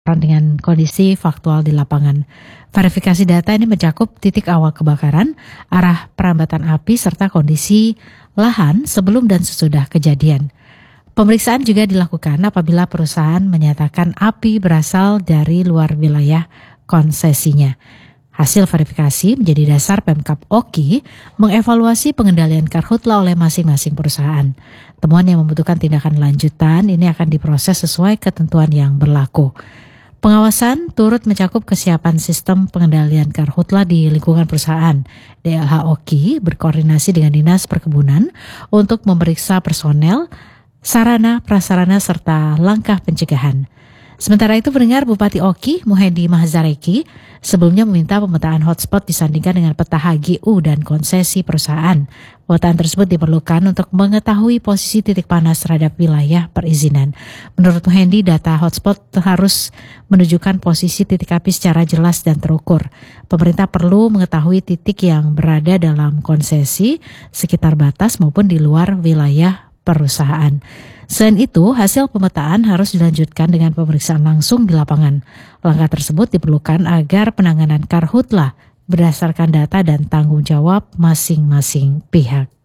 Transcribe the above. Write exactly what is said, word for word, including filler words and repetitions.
dengan kondisi faktual di lapangan. Verifikasi data ini mencakup titik awal kebakaran, arah perambatan api, serta kondisi lahan sebelum dan sesudah kejadian. Pemeriksaan juga dilakukan apabila perusahaan menyatakan api berasal dari luar wilayah konsesinya. Hasil verifikasi menjadi dasar Pemkab Oki mengevaluasi pengendalian karhutla oleh masing-masing perusahaan. Temuan yang membutuhkan tindakan lanjutan ini akan diproses sesuai ketentuan yang berlaku. Pengawasan turut mencakup kesiapan sistem pengendalian karhutla di lingkungan perusahaan. D L H Oki berkoordinasi dengan Dinas Perkebunan untuk memeriksa personel, sarana, prasarana, serta langkah pencegahan. Sementara itu, pendengar, Bupati Oki, Muhedi Mahzareki, sebelumnya meminta pemetaan hotspot disandingkan dengan peta H G U dan konsesi perusahaan. Pemetaan tersebut diperlukan untuk mengetahui posisi titik panas terhadap wilayah perizinan. Menurut Muhedi, data hotspot harus menunjukkan posisi titik api secara jelas dan terukur. Pemerintah perlu mengetahui titik yang berada dalam konsesi, sekitar batas maupun di luar wilayah perusahaan. Selain itu, hasil pemetaan harus dilanjutkan dengan pemeriksaan langsung di lapangan. Langkah tersebut diperlukan agar penanganan karhutla berdasarkan data dan tanggung jawab masing-masing pihak.